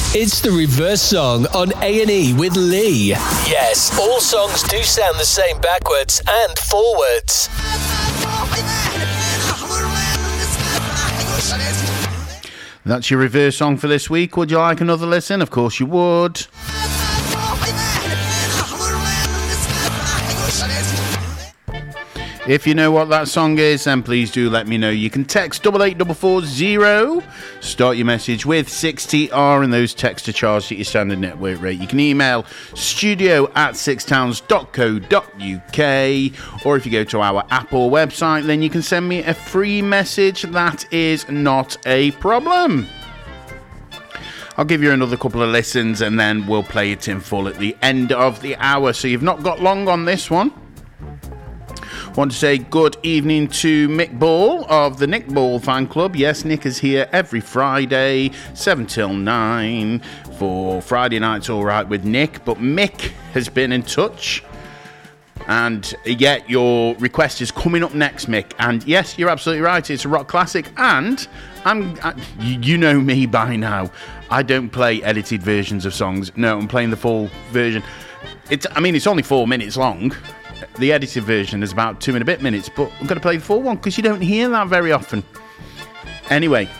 It's the reverse song on A&E with Lee. Yes, all songs do sound the same backwards and forwards. That's your reverse song for this week. Would you like another listen? Of course you would. If you know what that song is, then please do let me know. You can text 88440. Start your message with 60R, and those texts are charged at your standard network rate. You can email studio@sixtowns.co.uk, or if you go to our Apple website, then you can send me a free message. That is not a problem. I'll give you another couple of listens, and then we'll play it in full at the end of the hour. So you've not got long on this one. Want to say good evening to Mick Ball of the Nick Ball fan club. Yes, Nick is here every Friday, 7 till 9 for Friday Nights All Right with Nick. But Mick has been in touch, and yet your request is coming up next, Mick. And yes, you're absolutely right. It's a rock classic, and you know me by now. I don't play edited versions of songs. No, I'm playing the full version. It's only 4 minutes long. The edited version is about 2 and a bit minutes, but I'm going to play the full one because you don't hear that very often. Anyway,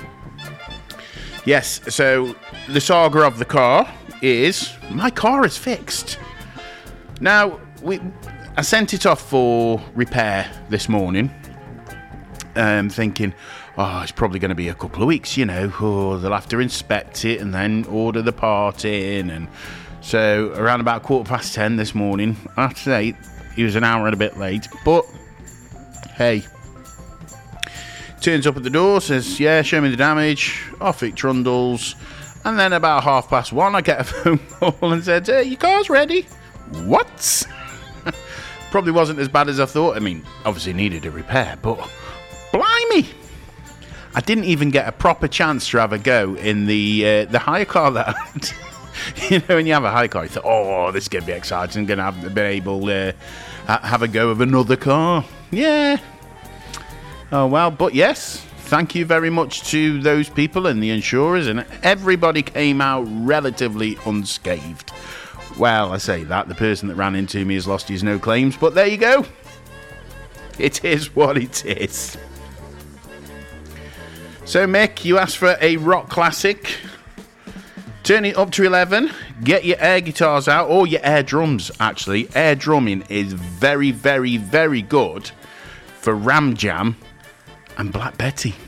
yes, so the saga of the car is my car is fixed. Now, I sent it off for repair this morning, thinking, it's probably going to be a couple of weeks, they'll have to inspect it and then order the part in. And so around about 10:15 this morning, I have to say, he was an hour and a bit late, but hey, turns up at the door, says, yeah, show me the damage, off it trundles, and then about 1:30 I get a phone call and said, hey, your car's ready. What? Probably wasn't as bad as I thought. Obviously needed a repair, but blimey, I didn't even get a proper chance to have a go in the hire car that I had. When you have a hire car, you thought, this is going to be exciting. I'm going to have been able to have a go of another car. Yeah. Oh, well, but yes, thank you very much to those people and the insurers, and everybody came out relatively unscathed. Well, I say that, the person that ran into me has lost his no claims, but there you go. It is what it is. So, Mick, you asked for a rock classic. Turn it up to 11, get your air guitars out, or your air drums, actually. Air drumming is very, very, very good for Ram Jam and Black Betty.